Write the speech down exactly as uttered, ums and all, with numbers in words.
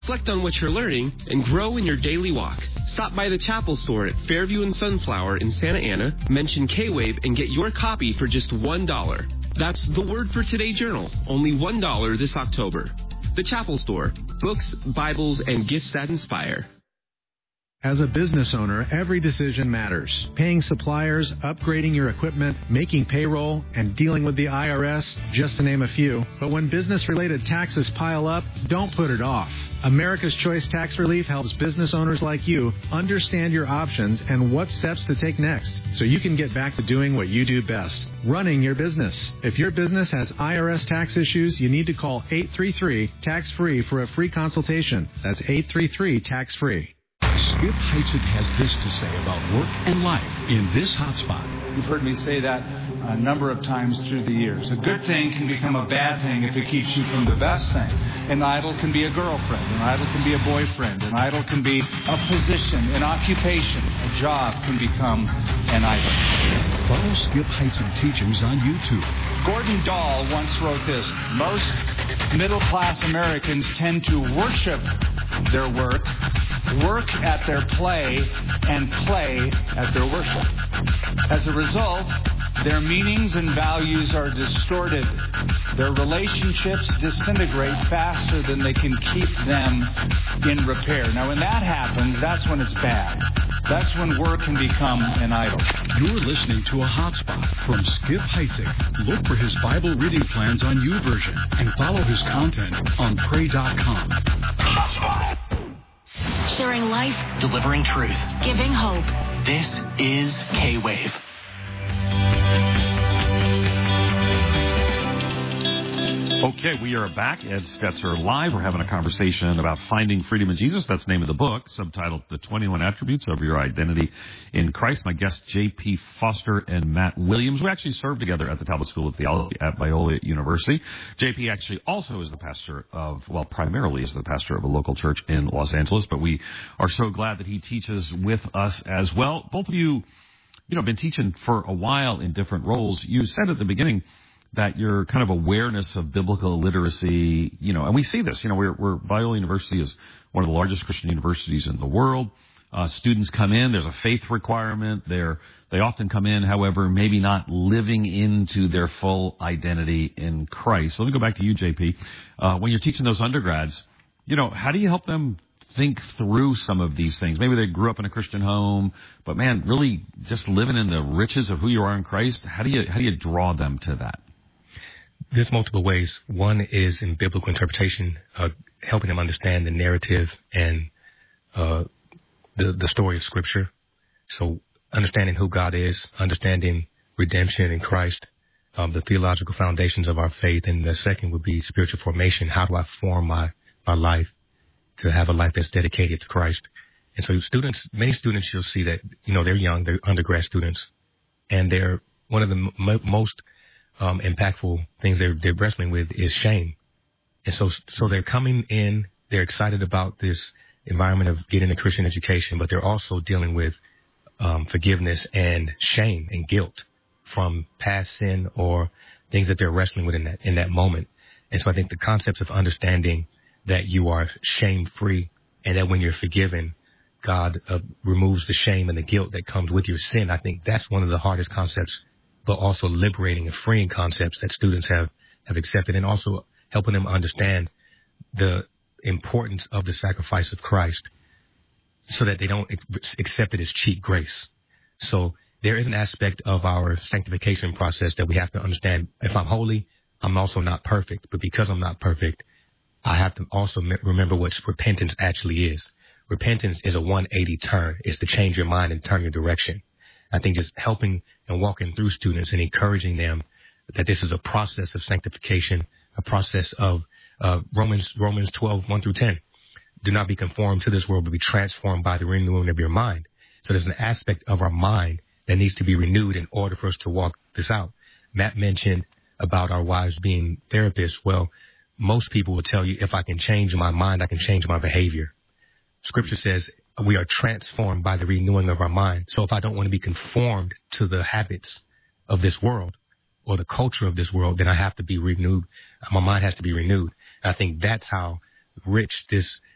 Reflect on what you're learning and grow in your daily walk. Stop by the Chapel Store at Fairview and Sunflower in Santa Ana, mention K-Wave, and get your copy for just one dollar. That's the Word for Today Journal, only one dollar this October. The Chapel Store, books, Bibles, and gifts that inspire. As a business owner, every decision matters. Paying suppliers, upgrading your equipment, making payroll, and dealing with the I R S, just to name a few. But when business-related taxes pile up, don't put it off. America's Choice Tax Relief helps business owners like you understand your options and what steps to take next, so you can get back to doing what you do best, running your business. If your business has I R S tax issues, you need to call eight three three, tax free for a free consultation. That's eight three three, tax free. Skip Heitzig has this to say about work and life in this hotspot. You've heard me say that a number of times through the years. A good thing can become a bad thing if it keeps you from the best thing. An idol can be a girlfriend. An idol can be a boyfriend. An idol can be a position, an occupation. A job can become an idol. Follow Skip Heitzig teachings on YouTube. Gordon Dahl once wrote this: most middle-class Americans tend to worship their work, work at their play, and play at their worship. As a result, their meanings and values are distorted. Their relationships disintegrate faster than they can keep them in repair. Now, when that happens, that's when it's bad. That's when work can become an idol. You're listening to a hotspot from Skip Heitzig. Look for his Bible reading plans on YouVersion and follow his content on pray dot com. Hotspot. Sharing life, delivering truth, giving hope. This is K-Wave. Okay, we are back. Ed Stetzer live. We're having a conversation about finding freedom in Jesus. That's the name of the book, subtitled The twenty-one Attributes of Your Identity in Christ. My guests, J P Foster and Matt Williams. We actually served together at the Talbot School of Theology at Biola University. J P actually also is the pastor of, well, primarily is the pastor of a local church in Los Angeles, but we are so glad that he teaches with us as well. Both of you, you know, been teaching for a while in different roles. You said at the beginning that your kind of awareness of biblical literacy, you know, and we see this, you know, we're, we're Biola University is one of the largest Christian universities in the world. Uh, students come in, there's a faith requirement. They're, they often come in, however, maybe not living into their full identity in Christ. So let me go back to you, J P. Uh, when you're teaching those undergrads, you know, how do you help them think through some of these things? Maybe they grew up in a Christian home, but man, really just living in the riches of who you are in Christ. How do you, how do you draw them to that? There's multiple ways. One is in biblical interpretation, uh, helping them understand the narrative and uh, the the story of Scripture. So understanding who God is, understanding redemption in Christ, um, the theological foundations of our faith. And the second would be spiritual formation. How do I form my, my life to have a life that's dedicated to Christ? And so students, many students, you'll see that, you know, they're young, they're undergrad students, and they're one of the m- most Um, impactful things they're, they're wrestling with is shame. And so, so they're coming in, they're excited about this environment of getting a Christian education, but they're also dealing with um, forgiveness and shame and guilt from past sin or things that they're wrestling with in that, in that moment. And so I think the concepts of understanding that you are shame-free and that when you're forgiven, God uh, removes the shame and the guilt that comes with your sin. I think that's one of the hardest concepts, but also liberating and freeing concepts that students have, have accepted, and also helping them understand the importance of the sacrifice of Christ so that they don't accept it as cheap grace. So there is an aspect of our sanctification process that we have to understand. If I'm holy, I'm also not perfect, but because I'm not perfect, I have to also remember what repentance actually is. Repentance is a one eighty turn. It's to change your mind and turn your direction. I think just helping and walking through students and encouraging them that this is a process of sanctification, a process of uh, Romans Romans twelve, one through ten. Do not be conformed to this world, but be transformed by the renewing of your mind. So there's an aspect of our mind that needs to be renewed in order for us to walk this out. Matt mentioned about our wives being therapists. Well, most people will tell you, if I can change my mind, I can change my behavior. Scripture says we are transformed by the renewing of our mind. So if I don't want to be conformed to the habits of this world or the culture of this world, then I have to be renewed. My mind has to be renewed. And I think that's how rich this